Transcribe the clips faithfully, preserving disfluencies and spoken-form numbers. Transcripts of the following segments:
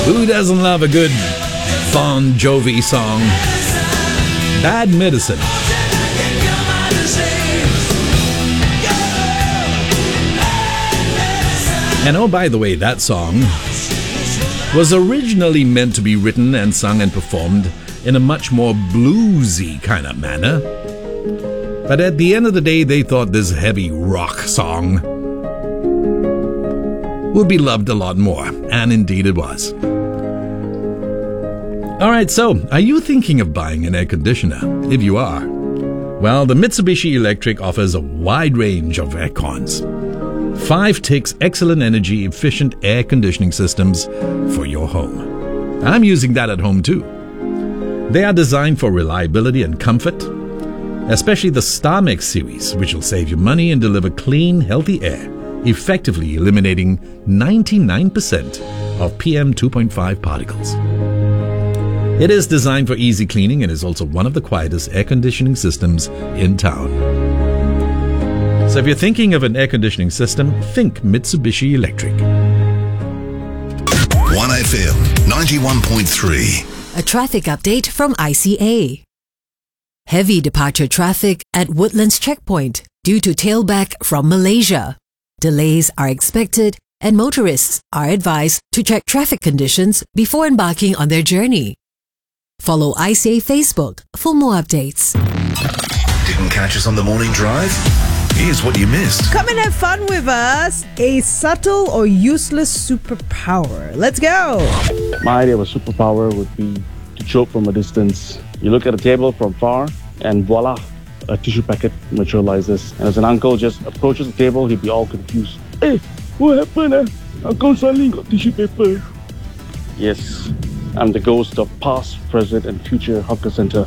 Who doesn't love a good Bon Jovi song? Bad Medicine. And oh, by the way, that song was originally meant to be written and sung and performed in a much more bluesy kind of manner. But at the end of the day, they thought this heavy rock song would be loved a lot more. And indeed it was. Alright, so, are you thinking of buying an air conditioner? If you are, well, the Mitsubishi Electric offers a wide range of air cons. Five ticks excellent energy efficient air conditioning systems for your home. I'm using that at home too. They are designed for reliability and comfort, especially the StarMix series, which will save you money and deliver clean, healthy air, effectively eliminating ninety-nine percent of P M two point five particles. It is designed for easy cleaning and is also one of the quietest air conditioning systems in town. So if you're thinking of an air conditioning system, think Mitsubishi Electric. one F M ninety-one point three. A traffic update from I C A. Heavy departure traffic at Woodlands Checkpoint due to tailback from Malaysia. Delays are expected and motorists are advised to check traffic conditions before embarking on their journey. Follow I C A Facebook for more updates. Didn't catch us on the morning drive? Here's what you missed. Come and have fun with us. A subtle or useless superpower. Let's go. My idea of a superpower would be to choke from a distance. You look at a table from far and voila, a tissue packet materializes. And as an uncle just approaches the table, he'd be all confused. Hey, what happened? Eh? Uncle suddenly got tissue paper. Yes, I'm the ghost of past, present and future hawker center.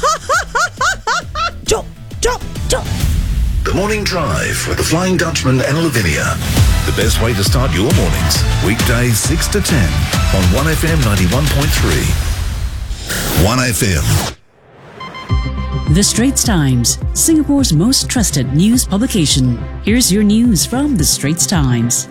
Choke, choke, choke. The Morning Drive with the Flying Dutchman and Lavinia. The best way to start your mornings. Weekdays six to ten on one F M ninety-one point three. one F M. The Straits Times, Singapore's most trusted news publication. Here's your news from The Straits Times.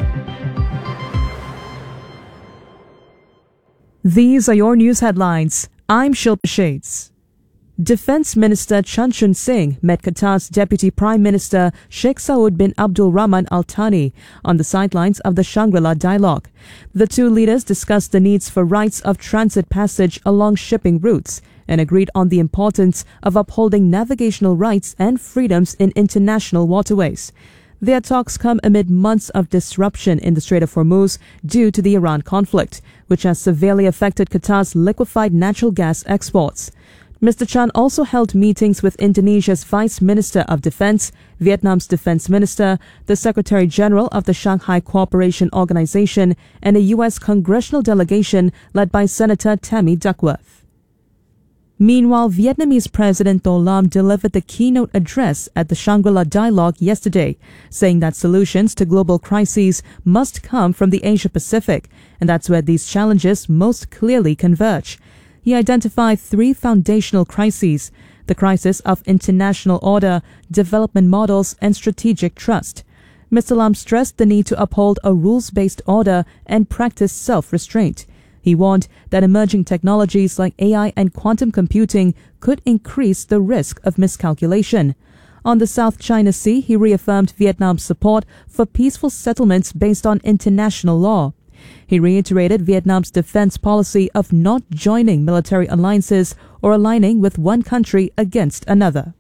These are your news headlines. I'm Shilpa Shades. Defence Minister Chan Chun Sing met Qatar's Deputy Prime Minister Sheikh Saud bin Abdul Rahman Al Thani on the sidelines of the Shangri-La Dialogue. The two leaders discussed the needs for rights of transit passage along shipping routes and agreed on the importance of upholding navigational rights and freedoms in international waterways. Their talks come amid months of disruption in the Strait of Hormuz due to the Iran conflict, which has severely affected Qatar's liquefied natural gas exports. Mister Chan also held meetings with Indonesia's Vice Minister of Defense, Vietnam's Defense Minister, the Secretary General of the Shanghai Cooperation Organization, and a U S congressional delegation led by Senator Tammy Duckworth. Meanwhile, Vietnamese President To Lam delivered the keynote address at the Shangri-La Dialogue yesterday, saying that solutions to global crises must come from the Asia-Pacific, and that's where these challenges most clearly converge. He identified three foundational crises: the crisis of international order, development models, and strategic trust. Mister Lam stressed the need to uphold a rules-based order and practice self-restraint. He warned that emerging technologies like A I and quantum computing could increase the risk of miscalculation. On the South China Sea, he reaffirmed Vietnam's support for peaceful settlements based on international law. He reiterated Vietnam's defense policy of not joining military alliances or aligning with one country against another.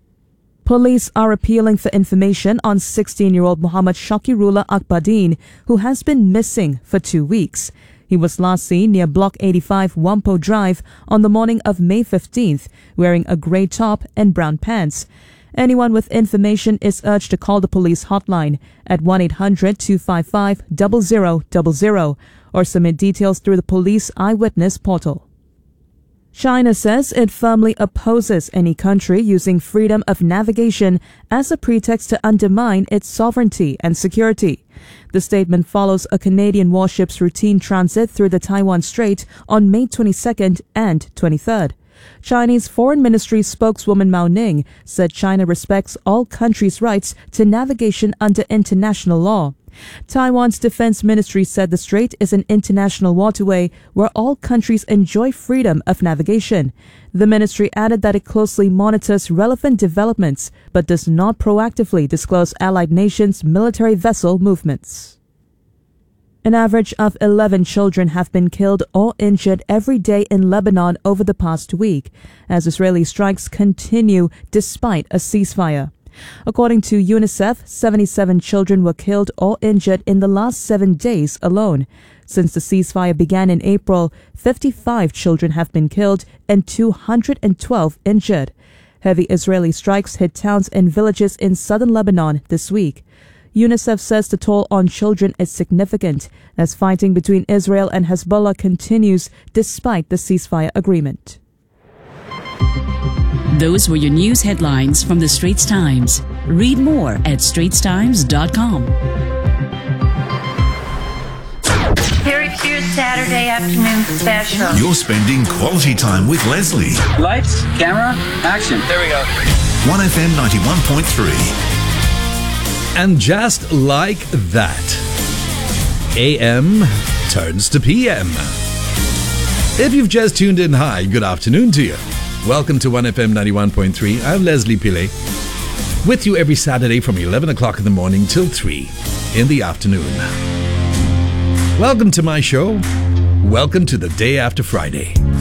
Police are appealing for information on sixteen-year-old Muhammad Shakirullah Akbardeen, who has been missing for two weeks. He was last seen near Block eighty-five Whampoa Drive on the morning of May fifteenth, wearing a grey top and brown pants. Anyone with information is urged to call the police hotline at one eight hundred two five five zero zero zero zero or submit details through the police eyewitness portal. China says it firmly opposes any country using freedom of navigation as a pretext to undermine its sovereignty and security. The statement follows a Canadian warship's routine transit through the Taiwan Strait on May twenty-second and twenty-third. Chinese Foreign Ministry spokeswoman Mao Ning said China respects all countries' rights to navigation under international law. Taiwan's defense ministry said the strait is an international waterway where all countries enjoy freedom of navigation. The ministry added that it closely monitors relevant developments but does not proactively disclose allied nations' military vessel movements. An average of eleven children have been killed or injured every day in Lebanon over the past week as Israeli strikes continue despite a ceasefire. According to UNICEF, seventy-seven children were killed or injured in the last seven days alone. Since the ceasefire began in April, fifty-five children have been killed and two hundred twelve injured. Heavy Israeli strikes hit towns and villages in southern Lebanon this week. UNICEF says the toll on children is significant as fighting between Israel and Hezbollah continues despite the ceasefire agreement. Those were your news headlines from the Straits Times. Read more at straits times dot com. Harry Pierce Saturday afternoon special. You're spending quality time with Leslie. Lights, camera, action. There we go. one F M ninety-one point three. And just like that, A M turns to P M. If you've just tuned in, hi, good afternoon to you. Welcome to one F M ninety-one point three. I'm Leslie Pillay, with you every Saturday from eleven o'clock in the morning till three in the afternoon. Welcome to my show. Welcome to the day after Friday.